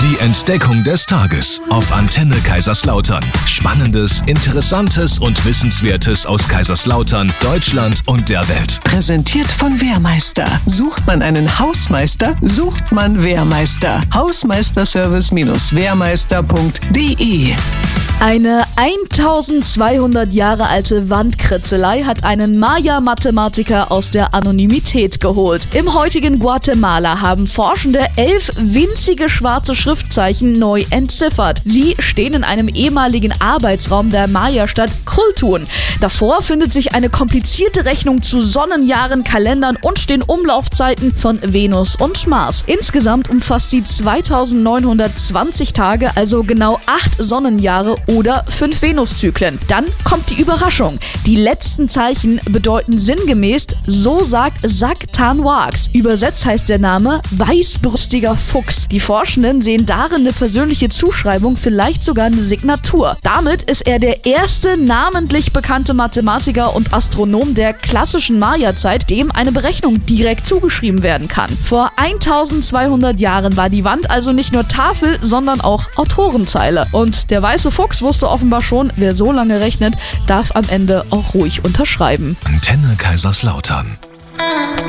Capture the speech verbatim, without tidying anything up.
Die Entdeckung des Tages auf Antenne Kaiserslautern. Spannendes, Interessantes und Wissenswertes aus Kaiserslautern, Deutschland und der Welt. Präsentiert von Wehrmeister. Sucht man einen Hausmeister, sucht man Wehrmeister. Hausmeisterservice-wehrmeister punkt de. Eine eintausendzweihundert Jahre alte Wandkritzelei hat einen Maya-Mathematiker aus der Anonymität geholt. Im heutigen Guatemala haben Forschende elf winzige schwarze Schriftzeichen neu entziffert. Sie stehen in einem ehemaligen Arbeitsraum der Maya-Stadt Cultun. Davor findet sich eine komplizierte Rechnung zu Sonnenjahren, Kalendern und den Umlaufzeiten von Venus und Mars. Insgesamt umfasst sie zweitausendneunhundertzwanzig Tage, also genau acht Sonnenjahre oder fünf Venuszyklen. Dann kommt die Überraschung. Die letzten Zeichen bedeuten sinngemäß, so sagt Saktanwax. Übersetzt heißt der Name weißbrüstiger Fuchs. Die Forschenden sehen darin eine persönliche Zuschreibung, vielleicht sogar eine Signatur. Damit ist er der erste namentlich bekannte Mathematiker und Astronom der klassischen Maya-Zeit, dem eine Berechnung direkt zugeschrieben werden kann. Vor eintausendzweihundert Jahren war die Wand also nicht nur Tafel, sondern auch Autorenzeile. Und der weiße Fuchs wusste offenbar schon, wer so lange rechnet, darf am Ende auch ruhig unterschreiben. Antenne Kaiserslautern.